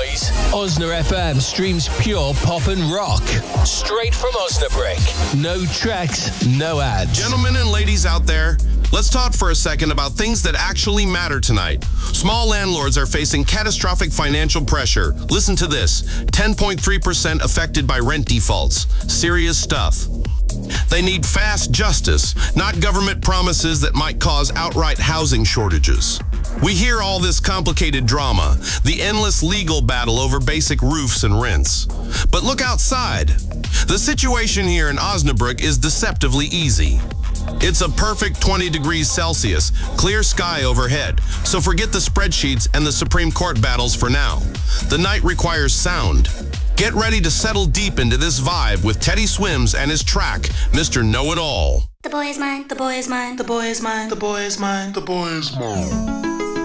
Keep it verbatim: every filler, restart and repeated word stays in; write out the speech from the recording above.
boys. Osna F M streams pure pop and rock. Straight from Osnabrück. No tracks, no ads. Gentlemen and ladies out there, let's talk for a second about things that actually matter tonight. Small landlords are facing catastrophic financial pressure. Listen to this. ten point three percent affected by rent defaults. Serious stuff. They need fast justice, not government promises that might cause outright housing shortages. We hear all this complicated drama, the endless legal battle over basic roofs and rents. But look outside. The situation here in Osnabrück is deceptively easy. It's a perfect twenty degrees Celsius, clear sky overhead, so forget the spreadsheets and the Supreme Court battles for now. The night requires sound. Get ready to settle deep into this vibe with Teddy Swims and his track, Mister Know-It-All. The boy is mine, the boy is mine, The boy is mine, the boy is mine, the boy is mine.